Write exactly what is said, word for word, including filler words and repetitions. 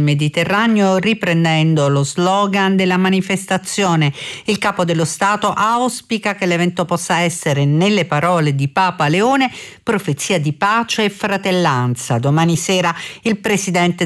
Mediterraneo, riprendendo lo slogan della manifestazione. Il capo dello Stato auspica che l'evento possa essere, nelle parole di Papa Leone, profezia di pace e fratellanza. Domani sera il presidente